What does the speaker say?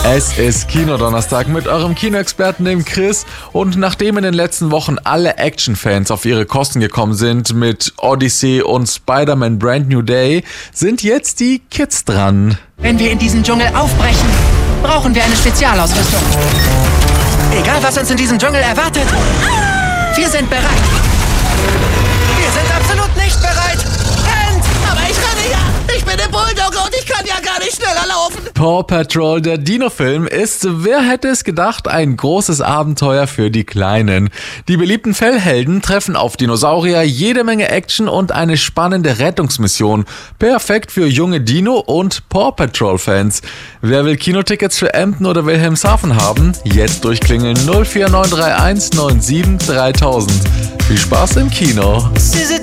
Es ist Kinodonnerstag mit eurem Kinoexperten, dem Chris. Und nachdem in den letzten Wochen alle Action-Fans auf ihre Kosten gekommen sind mit Odyssey und Spider-Man Brand New Day, sind jetzt die Kids dran. Wenn wir in diesen Dschungel aufbrechen, brauchen wir eine Spezialausrüstung. Egal, was uns in diesem Dschungel erwartet, wir sind bereit. Wir sind absolut nicht bereit. Rennt! Aber ich renne ja. Ich bin der Bulldogge und ich kann ja gar nicht schneller laufen. Paw Patrol, der Dino-Film, ist, wer hätte es gedacht, ein großes Abenteuer für die Kleinen. Die beliebten Fellhelden treffen auf Dinosaurier, jede Menge Action und eine spannende Rettungsmission. Perfekt für junge Dino- und Paw Patrol-Fans. Wer will Kinotickets für Emden oder Wilhelmshaven haben? Jetzt durchklingeln 04931 97 3000. Viel Spaß im Kino.